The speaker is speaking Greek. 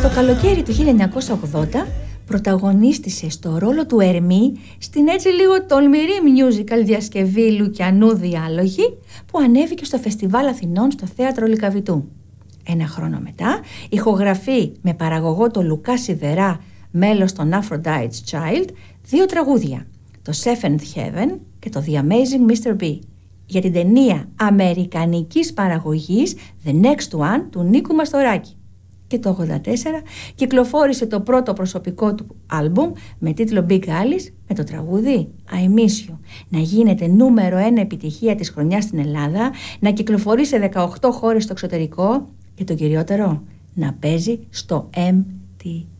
το καλοκαίρι του 1980 πρωταγωνίστησε στο ρόλο του Ερμή στην έτσι λίγο τολμηρή musical διασκευή Λουκιανού Διάλογοι που ανέβηκε στο Φεστιβάλ Αθηνών στο Θέατρο Λυκαβητού. Ένα χρόνο μετά ηχογραφεί με παραγωγό το Λουκά Σιδερά, μέλος των Aphrodite's Child, 2 τραγούδια, το Seventh Heaven και το The Amazing Mr. B, για την ταινία αμερικανικής παραγωγής The Next One του Νίκου Μαστοράκη. Και το 1984 κυκλοφόρησε το πρώτο προσωπικό του άλμπουμ με τίτλο Big Alice με το τραγούδι I Miss You να γίνεται νούμερο 1 επιτυχία της χρονιάς στην Ελλάδα, να κυκλοφορεί σε 18 χώρες στο εξωτερικό και το κυριότερο να παίζει στο MTV.